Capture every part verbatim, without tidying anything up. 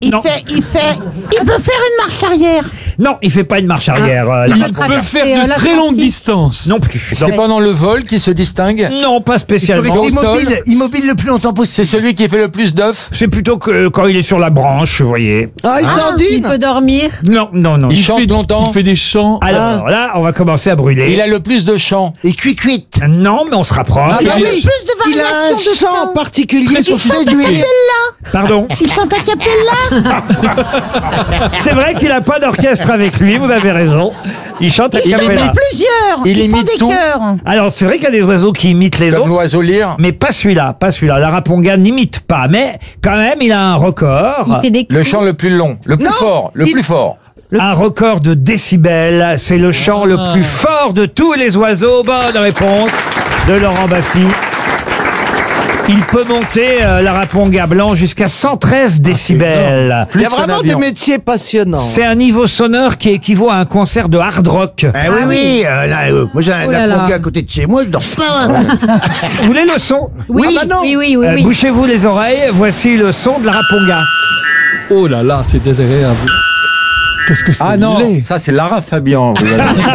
Il Non. fait, il fait, il peut faire une marche arrière. Non, il fait pas une marche arrière. euh, Il là. peut traverser, faire euh, de très l'Atlantique. longues distances. Non plus. C'est pendant le vol qui se distingue. Non, pas Il peut spécialement. rester Au sol. immobile, immobile le plus longtemps C'est possible. celui qui fait le plus d'œufs. C'est plutôt que euh, quand il est sur la branche, vous voyez. Ah, il Il dandine. peut dormir. Non, non, non. Il Il chante fait, longtemps. il fait des chants. Alors là, on va commencer à brûler. Il a le plus de chants. Et cuit-cuit. Non, mais on se rapproche. Ah, bah Il a oui. plus de Il a variations un de chant temps. particulier pour séduire. Pardon. Il chante a cappella. C'est vrai qu'il a pas d'orchestre avec lui, vous avez raison. Il chante à Il en cappella. a plusieurs. Il Ils font imite des tout. chœurs. Alors, c'est vrai qu'il y a des oiseaux qui imitent les Comme autres. l'oiseau lyre. Mais pas celui-là, pas celui-là. La raponga n'imite pas, mais quand même, il a un record. Il fait des Le coups. chant le plus long. Le plus Non, fort. Le il- plus fort. Un record de décibels. C'est le chant le plus fort de tous les oiseaux. Bonne réponse de Laurent Baffy. Il peut monter, euh, la raponga blanc, jusqu'à cent treize décibels. Il y a vraiment des métiers passionnants. C'est un niveau sonore qui équivaut à un concert de hard rock. Eh oui, oui, euh, là, euh, moi j'ai un Oh là la là. ponga à côté de chez moi, je dors pas. hein. Vous voulez le son? Oui, Ah bah non. oui, oui, oui. Euh, oui. Bouchez-vous les oreilles. Voici le son de la raponga. Oh là là, c'est désagréable. Qu'est-ce que c'est Ah non, laid. ça c'est Lara Fabian. vous avez dit.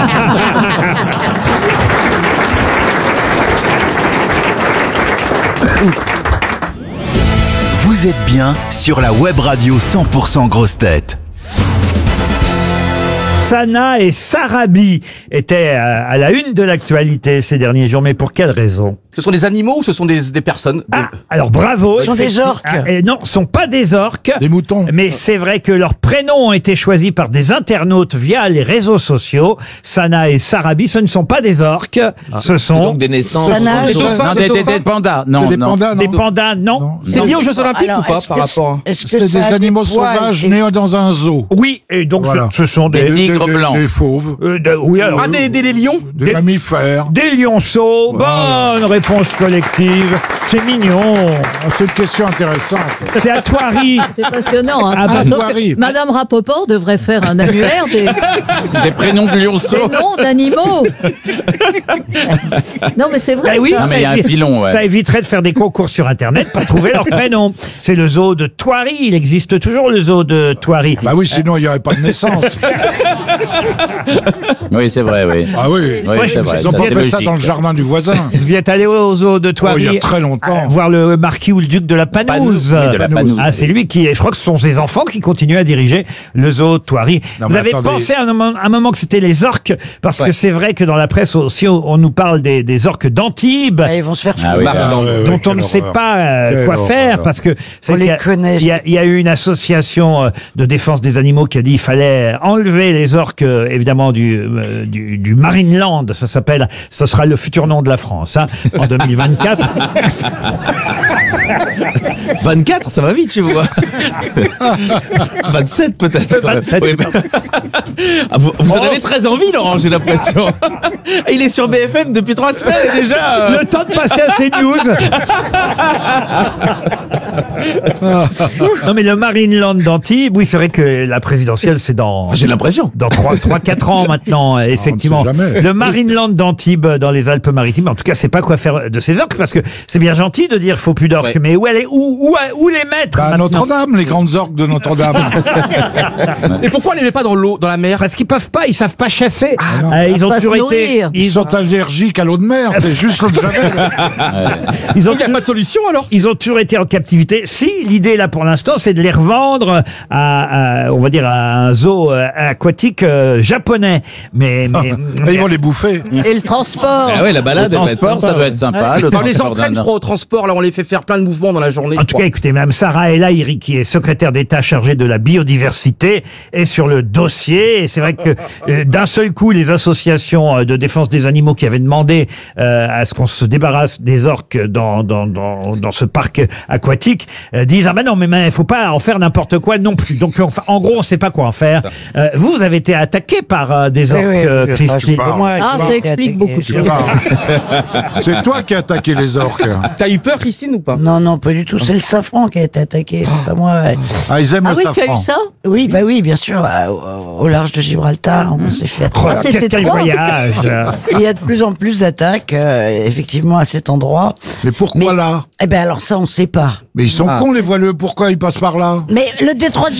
Vous êtes bien sur la web radio cent pour cent Grosses Têtes. Sana et Sarabi étaient euh, à la une de l'actualité ces derniers jours. Mais pour quelle raison? Ce sont des animaux ou ce sont des, des personnes? Ah, alors bravo. Ce sont des effectivement. orques. Ah, et non, ce sont pas des orques. Des moutons. Mais c'est vrai que leurs prénoms ont été choisis par des internautes via les réseaux sociaux. Sana et Sarabi, ce ne sont pas des orques. ce sont Donc des naissances. Sana, Des je- dauphins, Non, des des, des, dauphins. des pandas. Non, des non. pandas, des non. pandas, non. C'est lié aux Jeux Olympiques Alors, ou pas est-ce par que rapport à... est-ce que C'est des ça a animaux poils sauvages et- nés dans un zoo. Oui, et donc Voilà. ce, ce sont des... Des tigres Des- blancs. Des fauves, euh, de- oui, alors, Ah, des, des, des lions? des, Des- mammifères. des lionceaux. Bonne réponse collective. C'est mignon. Ah, c'est une question intéressante. C'est à Thoiry. C'est passionnant. Hein. Ah bah, Ah, Donc, Thoiry. Madame Rapoport devrait faire un annuaire des, Des prénoms de lionceaux. des noms d'animaux. Non, mais c'est vrai. Ben oui, ça. Ah, mais ça, il y a un évi- filon, ouais. ça éviterait de faire des concours sur Internet pour trouver leur prénom. C'est le zoo de Thoiry. Il existe toujours le zoo de Thoiry. Bah oui, sinon il n'y aurait pas de naissance. Oui, c'est vrai, oui. Ah oui. Oui, Moi, c'est je- vrai. Ils ont ça, pas c'est fait ça logique. dans le jardin du voisin. Vous y êtes allé au zoo de Thoiry? Oh, il y a très longtemps. à voir le marquis ou le duc de la Panouse. Panouse, oui, de la Panouse, Ah, c'est oui. lui qui, je crois que ce sont ses enfants qui continuent à diriger le zoo de Thoiry. Non, Vous mais avez attendez. pensé à un moment, un moment que c'était les orques, parce Ouais. que c'est vrai que dans la presse aussi, on, on nous parle des, des orques d'Antibes. Ah, ils vont se faire Ah foutre. oui, Bah, Ah, ouais, ouais, dont on quelle ne sait horreur. pas euh, Quelle quoi horreur. faire, parce que c'est On les qu'il y a- connaît. Il y, a, il y a eu une association euh, de défense des animaux qui a dit qu'il fallait enlever les orques, euh, évidemment du, euh, du du Marineland. Ça s'appelle, ce sera le futur nom de la France hein, en deux mille vingt-quatre. vingt-quatre, ça va vite chez vous. hein. vingt-sept peut-être. vingt-sept. Oui, mais- Ah, vous vous en avez très envie, Laurent, j'ai l'impression. Il est sur B F M depuis trois semaines et déjà... euh, Le temps de passer à CNews. Non mais le Marineland d'Antibes, oui c'est vrai que la présidentielle c'est dans J'ai l'impression. dans trois quatre ans maintenant, euh, effectivement. sait jamais. Le Marineland d'Antibes euh, dans les Alpes-Maritimes, en tout cas c'est pas quoi faire de ces orques, parce que c'est bien gentil de dire faut plus d'orques, Ouais. mais où, aller, où, où, où les mettre Bah, maintenant Notre-Dame, les grandes orques de Notre-Dame. Et pourquoi on les met pas dans l'eau, dans la mer? Parce qu'ils peuvent pas, ils savent pas chasser. non. Euh, ils ont Pas se toujours été, nourrir. Ils ils ont, sont allergiques à l'eau de mer, c'est juste l'eau de Javel. ils ont Donc il n'y a pas de solution alors? Ils ont toujours été en captivité. Si, l'idée là pour l'instant, c'est de les revendre à, à, on va dire, à un zoo euh, aquatique euh, japonais. Mais, mais, Et ils vont les bouffer. Et le transport. Ah ouais, la Le balade, elle va être transport, ça sympa. doit être sympa. Le On les transport entraîne, d'un- je crois, au transport. Là, on les fait faire plein de mouvements dans la journée. en je tout crois. cas, écoutez, Mme Sarah El Haïry, qui est secrétaire d'État chargée de la biodiversité, est sur le dossier. Et c'est vrai que euh, d'un seul coup, les associations euh, de défense des animaux qui avaient demandé euh, à ce qu'on se débarrasse des orques dans dans dans, dans ce parc aquatique euh, disent ah ben non mais il faut pas en faire n'importe quoi non plus. Donc enfin, en gros, on sait pas quoi en faire. Euh, vous, vous avez été attaqué par euh, des orques, Oui, oui, euh, oui, Christine. c'est moi Ah, qui ça l'ai explique attaqué. beaucoup de Je choses. sais pas. C'est toi qui as attaqué les orques. T'as eu peur, Christine, ou pas? Non, non, pas du tout. C'est le safran qui a été attaqué, c'est pas moi. ouais. Ah, ils aiment Ah le oui, tu as safran. eu ça? Oui, bah oui, bien sûr. à- Au, au large de Gibraltar, on s'est fait Oh, attaquer. qu'est-ce quel trop. voyage. Il y a de plus en plus d'attaques, euh, effectivement, à cet endroit. Mais pourquoi Mais- là Eh ben alors ça, on ne sait pas. Mais ils sont Ah. cons les voileux, pourquoi ils passent par là? Mais le détroit de